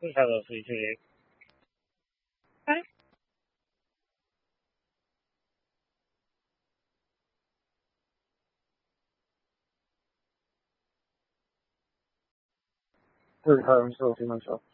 Let's have a free today. Okay. Good, I'm sorting myself.